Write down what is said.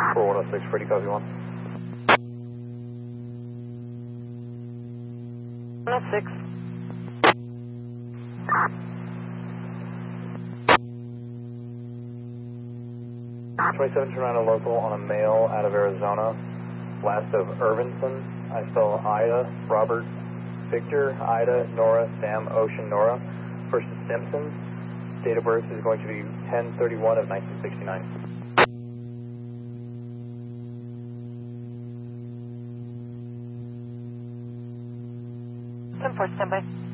4106, Freddy, copy 1. 106. 27 Toronto local on a male out of Arizona. Last of Irvinson. I spell Ida, Robert, Victor, Ida, Nora, Sam, Ocean, Nora. First is Simpson. Date of birth is going to be 10/31 of 1969. 10-4, standby.